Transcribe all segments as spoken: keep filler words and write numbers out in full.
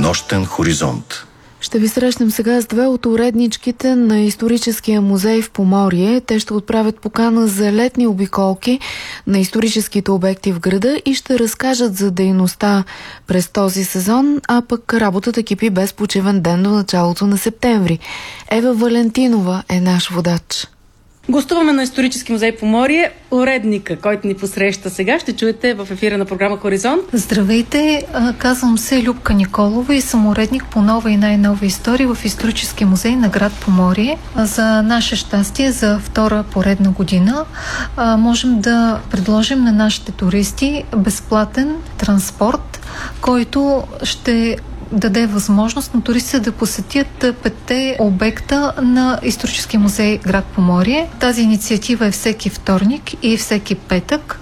Нощен хоризонт. Ще ви срещнем сега с две от уредничките на Историческия музей в Поморие. Те ще отправят покана за летни обиколки на историческите обекти в града и ще разкажат за дейността през този сезон, а пък работата кипи без почивен ден до началото на септември. Ева Валентинова е наш водач. Гостуваме на Исторически музей Поморие. Уредника, който ни посреща сега, ще чуете в ефира на програма Хоризонт. Здравейте, казвам се Любка Николова и съм уредник по нова и най-нова история в Исторически музей на град Поморие. За наше щастие, за втора поредна година, можем да предложим на нашите туристи безплатен транспорт, който ще даде възможност на туристите да посетят петте обекта на Историческия музей град Поморие. Тази инициатива е всеки вторник и всеки петък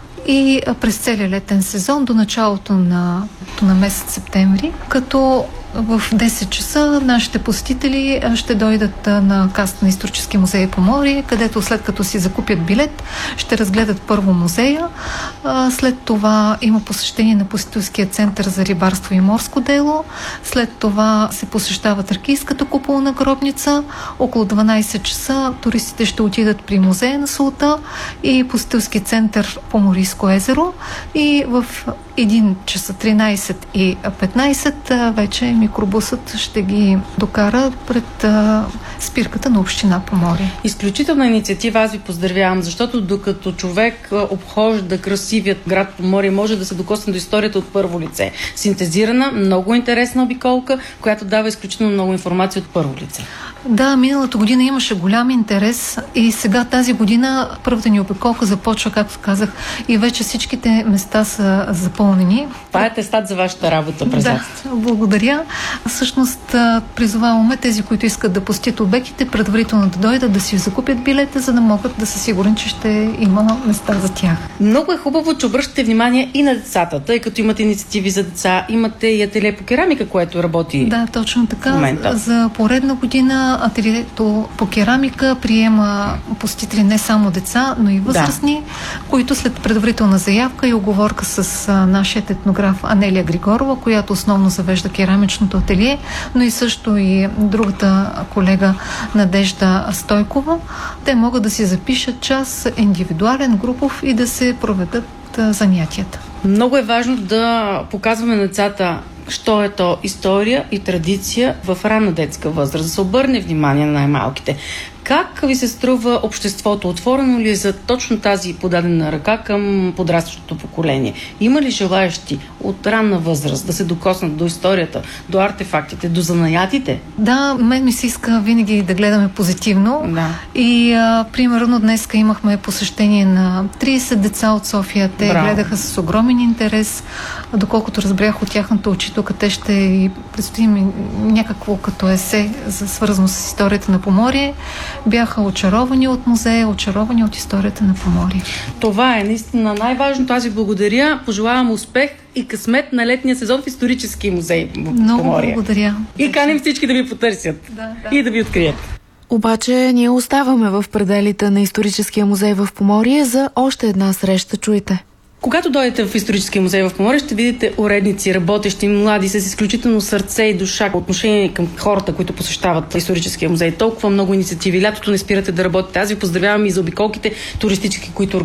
и през целия летен сезон до началото на, на месец септември, като в десет часа нашите посетители ще дойдат на касата на Исторически музей Поморие, където след като си закупят билет, ще разгледат първо музея. След това има посещение на посетителския център за рибарство и морско дело. След това се посещава Тракийската куполна гробница. Около дванайсет часа туристите ще отидат при музея на Султа и посетителски център Поморийско езеро. И в един час тринайсет и петнайсет вече микробусът ще ги докара пред а, спирката на община Поморие. Изключителна инициатива, аз ви поздравявам, защото докато човек обхожда красивият град Поморие, може да се докосне до историята от първо лице. Синтезирана, много интересна обиколка, която дава изключително много информация от първо лице. Да, миналата година имаше голям интерес и сега тази година първата ни обиколка започва, както казах, и вече всичките места са запълнени. Това е атестат за вашата работа през Да, благодаря. Всъщност призоваваме тези, които искат да посетят обектите, предварително да дойдат, да си закупят билета, за да могат да са сигурни, че ще има места за тях. Много е хубаво, че обръщате внимание и на децата, тъй като имате инициативи за деца, имате и ателие по керамика, което работи. Да, точно така. За поредна година ателието по керамика приема посетители не само деца, но и възрастни, да, които след предварителна заявка и уговорка с а, нашия етнограф Анелия Григорова, която основно завежда керамичното ателие, но и също и другата колега Надежда Стойкова, те могат да си запишат час индивидуален, групов и да се проведат а, занятията. Много е важно да показваме на децата що е то история и традиция в ранна детска възраст, да се обърне внимание на най-малките. Как ви се струва обществото? Отворено ли е за точно тази подадена ръка към подрастващото поколение? Има ли желаещи от ранна възраст да се докоснат до историята, до артефактите, до занаятите? Да, мен ми се иска винаги да гледаме позитивно. Да. И а, примерно днеска имахме посещение на трийсет деца от София. Те Браво. гледаха с огромен интерес. Доколкото разбрах от тяхната учителка, те ще и предстоим някакво като есе, свързано с историята на Поморие. Бяха очаровани от музея, очаровани от историята на Поморие. Това е наистина най-важното. Аз ви благодаря. Пожелавам успех и късмет на летния сезон в Исторически музей в Поморие. Много благодаря. И каним всички да ви потърсят. Да, да. И да ви открият. Обаче ние оставаме в пределите на Историческия музей в Поморие за още една среща. Чуйте. Когато дойдете в Историческия музей в Поморие, ще видите уредници, работещи, млади, с изключително сърце и душа, отношение към хората, които посещават Историческия музей. Толкова много инициативи. Лятото не спирате да работите. Аз ви поздравявам и за обиколките туристически, които